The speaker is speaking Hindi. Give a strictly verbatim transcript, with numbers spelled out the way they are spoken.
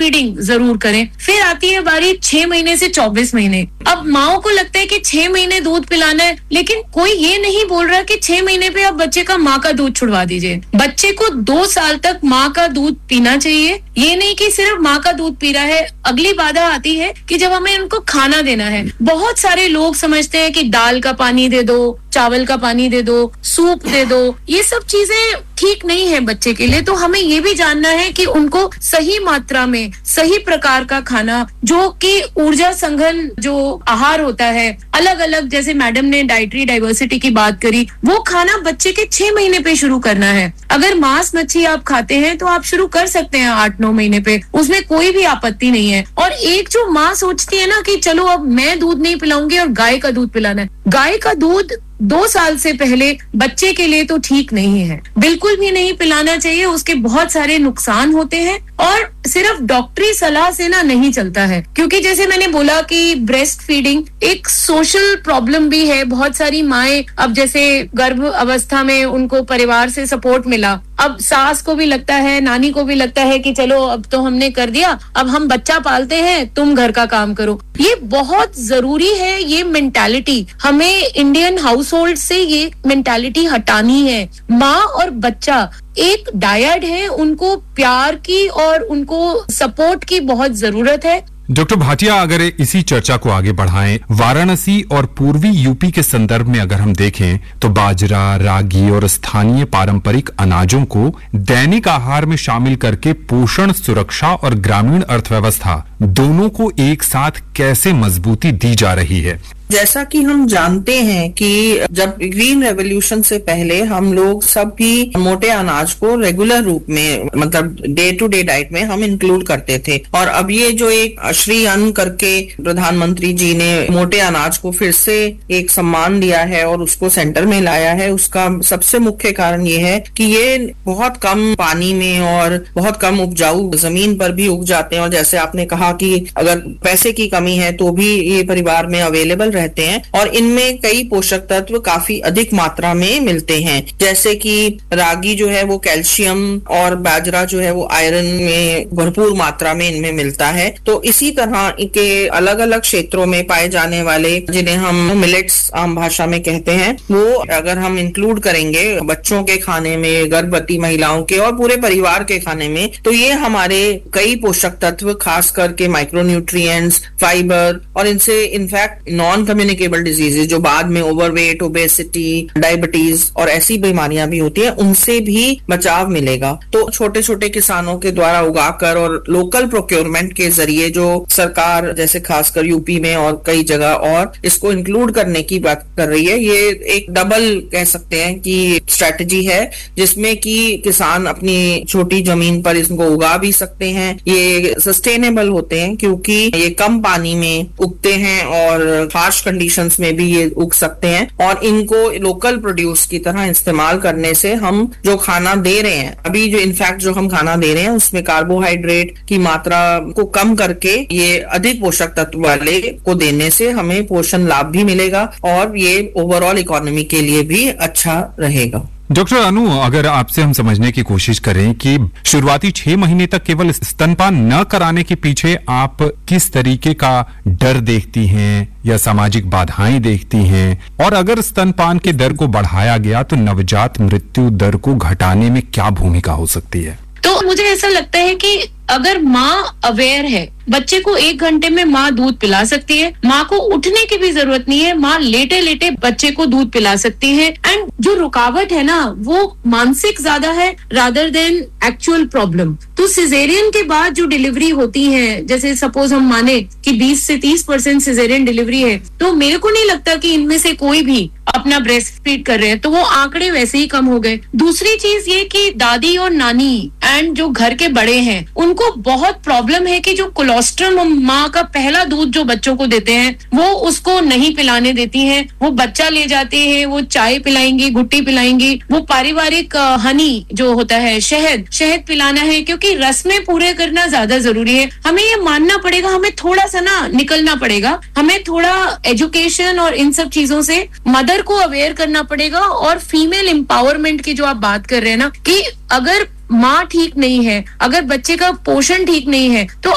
फीडिंग जरूर करें। फिर आती है बारी छह महीने से चौबीस महीने। अब माओ को लगता है कि छह महीने दूध पिलाना है, लेकिन कोई ये नहीं बोल रहा कि छह महीने पे आप बच्चे का माँ का दूध छुड़वा दीजिए। बच्चे को दो साल तक माँ का दूध पीना चाहिए। ये नहीं कि सिर्फ माँ का दूध पी रहा है। अगली बाधा आती है कि जब हमें उनको खाना देना है। बहुत सारे लोग समझते हैं कि दाल का पानी दे दो, चावल का पानी दे दो, सूप दे दो, ये सब चीजें ठीक नहीं है बच्चे के लिए। तो हमें ये भी जानना है कि उनको सही मात्रा में सही प्रकार का खाना, जो कि ऊर्जा संघन जो आहार होता है, अलग अलग, जैसे मैडम ने डाइटरी डाइवर्सिटी की बात करी, वो खाना बच्चे के छह महीने पे शुरू करना है। अगर मांस मच्छी आप खाते हैं तो आप शुरू कर सकते हैं आठ नौ महीने पे, उसमें कोई भी आपत्ति नहीं है। और एक जो माँ सोचती है ना कि चलो अब मैं दूध नहीं पिलाऊंगी और गाय का दूध पिलाना है, गाय का दूध दो साल से पहले बच्चे के लिए तो ठीक नहीं है, बिल्कुल भी नहीं पिलाना चाहिए। उसके बहुत सारे नुकसान होते हैं और सिर्फ डॉक्टरी सलाह से ना नहीं चलता है, क्योंकि जैसे मैंने बोला कि ब्रेस्ट फीडिंग एक सोशल प्रॉब्लम भी है। बहुत सारी माएं, अब जैसे गर्भ अवस्था में उनको परिवार से सपोर्ट मिला, अब सास को भी लगता है, नानी को भी लगता है कि चलो अब तो हमने कर दिया, अब हम बच्चा पालते हैं, तुम घर का काम करो। ये बहुत जरूरी है। ये मेंटालिटी हमें इंडियन हाउस होल्ड से ये मेंटालिटी हटानी है। माँ और बच्चा एक डायड है, उनको प्यार की और उनको सपोर्ट की बहुत जरूरत है। डॉक्टर भाटिया, अगर इसी चर्चा को आगे बढ़ाएं, वाराणसी और पूर्वी यूपी के संदर्भ में अगर हम देखें तो बाजरा, रागी और स्थानीय पारंपरिक अनाजों को दैनिक आहार में शामिल करके पोषण, सुरक्षा और ग्रामीण अर्थव्यवस्था दोनों को एक साथ कैसे मजबूती दी जा रही है? जैसा कि हम जानते हैं कि जब ग्रीन रेवोल्यूशन से पहले हम लोग सब भी मोटे अनाज को रेगुलर रूप में, मतलब डे टू डे डाइट में हम इंक्लूड करते थे। और अब ये जो एक श्री अन्न करके प्रधानमंत्री जी ने मोटे अनाज को फिर से एक सम्मान दिया है और उसको सेंटर में लाया है, उसका सबसे मुख्य कारण ये है कि ये बहुत कम पानी में और बहुत कम उपजाऊ जमीन पर भी उग जाते हैं। और जैसे आपने कहा कि अगर पैसे की कमी है तो भी ये परिवार में अवेलेबल रहते हैं और इनमें कई पोषक तत्व काफी अधिक मात्रा में मिलते हैं। जैसे कि रागी जो है वो कैल्शियम और बाजरा जो है वो आयरन में भरपूर मात्रा में इनमें मिलता है। तो इसी तरह के अलग अलग क्षेत्रों में पाए जाने वाले, जिन्हें हम मिलेट्स आम भाषा में कहते हैं, वो अगर हम इंक्लूड करेंगे बच्चों के खाने में, गर्भवती महिलाओं के और पूरे परिवार के खाने में, तो ये हमारे कई पोषक तत्व, खास करके माइक्रोन्यूट्रिएंट्स, फाइबर और इनसे इनफैक्ट नॉन कम्युनिकेबल डिजीजेज जो बाद में ओवरवेट, ओबेसिटी, डायबिटीज और ऐसी बीमारियां भी होती हैं, उनसे भी बचाव मिलेगा। तो छोटे छोटे किसानों के द्वारा उगाकर और लोकल प्रोक्योरमेंट के जरिए जो सरकार, जैसे खासकर यूपी में और कई जगह और इसको इंक्लूड करने की बात कर रही है, ये एक डबल कह सकते हैं कि स्ट्रेटजी है, जिसमें कि किसान अपनी छोटी जमीन पर इसको उगा भी सकते हैं। ये सस्टेनेबल होते हैं क्योंकि ये कम पानी में उगते हैं और हार्श कंडीशंस में भी ये उग सकते हैं। और इनको लोकल प्रोड्यूस की तरह इस्तेमाल करने से हम जो खाना दे रहे हैं, अभी जो इनफैक्ट जो हम खाना दे रहे हैं उसमें कार्बोहाइड्रेट की मात्रा को कम करके ये अधिक पोषक तत्व वाले को देने से हमें पोषण लाभ भी मिलेगा और ये ओवरऑल इकोनॉमी के लिए भी अच्छा रहेगा। डॉक्टर अनु, अगर आपसे हम समझने की कोशिश करें कि शुरुआती छह महीने तक केवल स्तनपान न कराने के पीछे आप किस तरीके का डर देखती हैं या सामाजिक बाधाएं देखती हैं, और अगर स्तनपान के दर को बढ़ाया गया तो नवजात मृत्यु दर को घटाने में क्या भूमिका हो सकती है? तो मुझे ऐसा लगता है कि अगर माँ अवेयर है, बच्चे को एक घंटे में माँ दूध पिला सकती है, माँ को उठने की भी जरूरत नहीं है, माँ लेटे लेटे बच्चे को दूध पिला सकती है। एंड जो रुकावट है ना वो मानसिक ज्यादा है रादर देन एक्चुअल प्रॉब्लम। तो सिजेरियन के बाद जो डिलीवरी होती है, जैसे सपोज हम माने कि बीस से तीस परसेंट सिजेरियन डिलीवरी है, तो मेरे को नहीं लगता कि इनमें से कोई भी अपना ब्रेस्ट फीड कर रहे हैं, तो वो आंकड़े वैसे ही कम हो गए। दूसरी चीज ये कि दादी और नानी एंड जो घर के बड़े हैं उनको बहुत प्रॉब्लम है कि जो कोलेस्ट्रॉल माँ का पहला दूध जो बच्चों को देते हैं वो उसको नहीं पिलाने देती हैं। वो बच्चा ले जाते हैं, वो चाय पिलाएंगी, गुट्टी पिलाएंगी, वो पारिवारिक हनी जो होता है, शहद शहद पिलाना है, क्योंकि रस्में पूरे करना ज्यादा जरूरी है। हमें ये मानना पड़ेगा, हमें थोड़ा सा ना निकलना पड़ेगा, हमें थोड़ा एजुकेशन और इन सब चीजों से मदर को अवेयर करना पड़ेगा। और फीमेल एम्पावरमेंट की जो आप बात कर रहे हैं ना, कि अगर माँ ठीक नहीं है, अगर बच्चे का पोषण ठीक नहीं है, तो